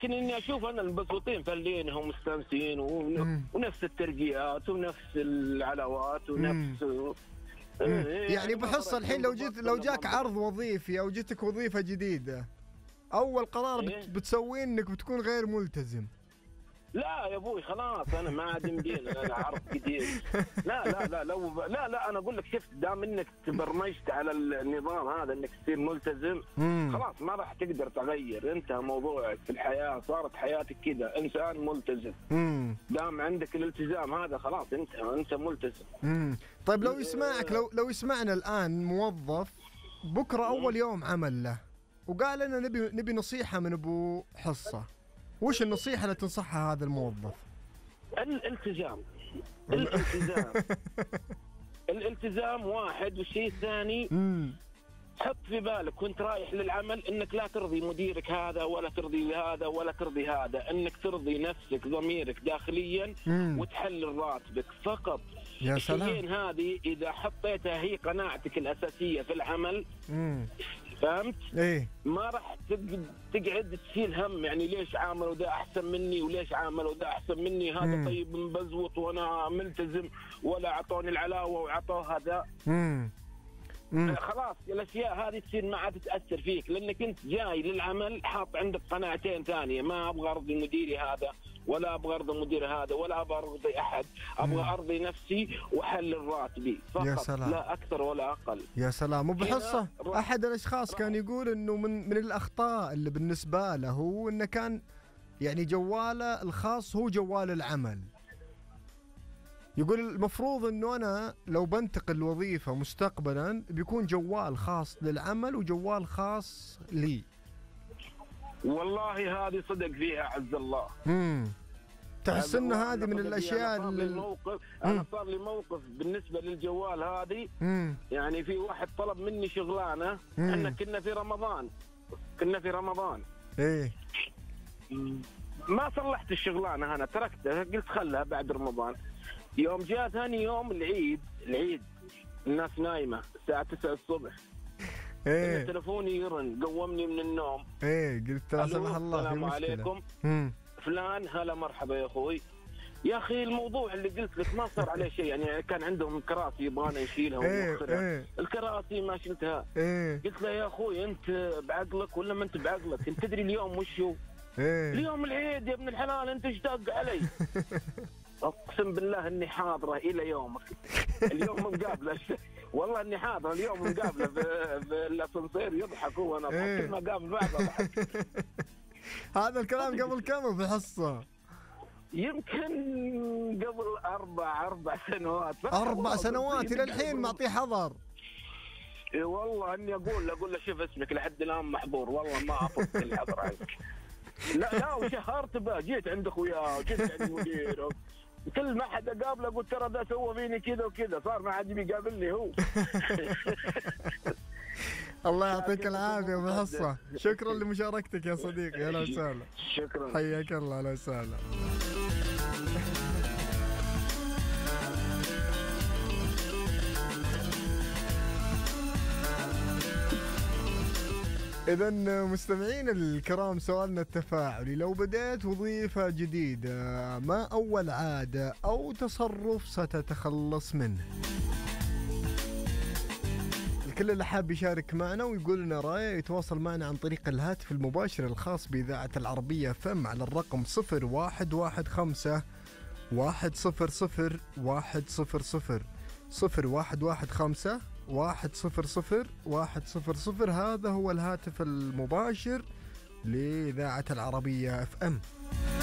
لكن اني اشوف انا المبسوطين فلينهم ومستانسين ونفس الترقيات ونفس العلاوات ونفس يعني بحصة الحين لو جاك عرض وظيفي او جتك وظيفة جديدة، اول قرار بتسويه انك بتكون غير ملتزم. لا يا ابوي خلاص انا ما عاد يمديني انا عرض جديد. لا انا اقول لك شفت دام انك تبرمجت على النظام هذا انك تصير ملتزم خلاص ما راح تقدر تغير. انت موضوعك في الحياه صارت حياتك كذا انسان ملتزم. دام عندك الالتزام هذا خلاص انت ملتزم. طيب لو يسمعك لو يسمعنا الان موظف بكره اول يوم عمل له وقال لنا نبي نصيحه من ابو حصه، وش النصيحة اللي تنصحها هذا الموظف؟ الالتزام الالتزام واحد. والشيء الثاني حط في بالك وانت رايح للعمل انك لا ترضي مديرك هذا ولا ترضي هذا ولا ترضي هذا، انك ترضي نفسك ضميرك داخليا وتحلل راتبك فقط. يا سلام. الشيئين هذه اذا حطيتها هي قناعتك الاساسية في العمل فهمت؟ ايه ما راح تقعد تشيل هم يعني ليش عاملوا ذا احسن مني وليش عاملوا ذا احسن مني، هذا طيب مبزوط وانا ملتزم ولا اعطوني العلاوه وعطوه هذا. خلاص الاشياء هذه تصير ما عاد تاثر فيك لانك انت جاي للعمل حاط عندك قناعتين ثانيه، ما ابغى ارضي مديري هذا ولا ابغى ارضي المدير هذا ولا ابغى ارضي احد، ابغى ارضي نفسي واحلل راتبي فقط. يا سلام. لا اكثر ولا اقل. يا سلام. وبحصه احد الاشخاص كان يقول انه من الاخطاء اللي بالنسبه له هو انه كان يعني جواله الخاص هو جوال العمل. يقول المفروض انه انا لو بنتقل وظيفه مستقبلا بيكون جوال خاص للعمل وجوال خاص لي. والله هذه صدق فيها عز الله. تحس ان هذه من الاشياء انا صار لي موقف بالنسبه للجوال هذه. يعني في واحد طلب مني شغلانه احنا كنا في رمضان ايه ما صلحت الشغلانه انا تركتها قلت خلها بعد رمضان. يوم جاء ثاني يوم العيد الناس نايمه الساعه 9 الصبح ايه تلفوني يرن قومني من النوم. ايه قلت لا سمح الله في مشكله. السلام عليكم فلان هلا مرحبا يا اخوي. يا اخي الموضوع اللي قلت لك ما صار عليه شيء يعني كان عندهم كراسي يبغانا نشيلها ونوخرها. الكراسي ما شلتها. قلت له يا اخوي انت بعقلك ولا ما انت بعقلك؟ انت تدري اليوم وش هو؟ اليوم العيد يا ابن الحلال انت ايش داق علي؟ اقسم بالله اني حاضره الى يومك. اليوم مقابله والله اني حاضر اليوم مقابله في الاسانسير يضحك هو انا كل ما قابل بعض اضحك. هذا الكلام قبل كم في حصه؟ يمكن قبل أربع سنوات. 4 سنوات الى الحين معطيه حظر. اي والله اني اقول له شوف اسمك لحد الان محظور والله ما افك الحظر عنك. لا وشهرت به جيت عند اخوياه وجيت عند المدير كل ما حد اقابله قلت ترى ده سوى فيني كذا وكذا صار ما حد بيقابلني هو. الله يعطيك العافيه ابو حصه. شكرا لمشاركتك يا صديقي. اهلا وسهلا. شكرا حياك الله. اهلا وسهلا. إذا مستمعين الكرام سؤالنا التفاعلي لو بدأت وظيفة جديدة ما أول عادة أو تصرف ستتخلص منه؟ الكل اللي حاب يشارك معنا ويقول لنا رأيه يتواصل معنا عن طريق الهاتف المباشر الخاص بإذاعة العربية FM على الرقم 0115 100 100 0115 100 هذا هو الهاتف المباشر لإذاعة العربية FM.